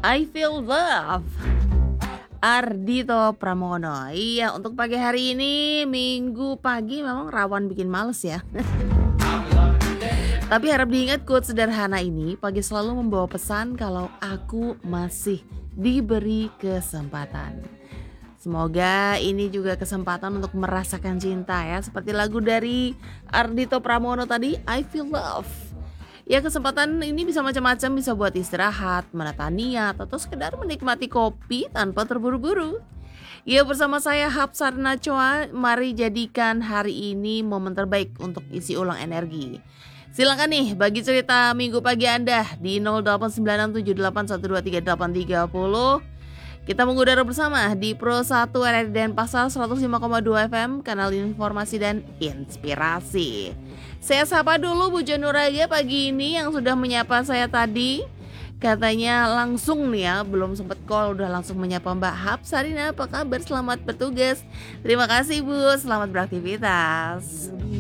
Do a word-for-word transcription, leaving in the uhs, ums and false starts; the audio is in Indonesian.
I Feel Love, Ardhito Pramono. Iya, untuk pagi hari ini, Minggu pagi memang rawan bikin males ya. Tapi harap diingat quote sederhana ini, pagi selalu membawa pesan kalau aku masih diberi kesempatan. Semoga ini juga kesempatan untuk merasakan cinta ya, seperti lagu dari Ardhito Pramono tadi, I Feel Love. Ya, kesempatan ini bisa macam-macam, bisa buat istirahat, menata niat, atau sekedar menikmati kopi tanpa terburu-buru. Ya, bersama saya Hapsar Nachoa, mari jadikan hari ini momen terbaik untuk isi ulang energi. Silakan nih bagi cerita minggu pagi Anda di nol delapan sembilan enam tujuh delapan satu dua tiga delapan tiga nol. Kita mengudara bersama di Pro satu R R I Denpasar seratus lima koma dua F M, kanal informasi dan inspirasi. Saya sapa dulu Bu Nuraga pagi ini yang sudah menyapa saya tadi. Katanya langsung nih ya, belum sempat call udah langsung menyapa Mbak Hapsarina. Apa kabar? Selamat bertugas. Terima kasih Bu, selamat beraktivitas.